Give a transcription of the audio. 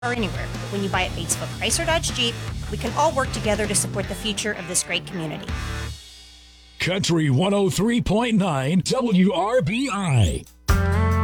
or anywhere. But when you buy at Batesville Chrysler Dodge Jeep, we can all work together to support the future of this great community. Country 103.9 WRBI.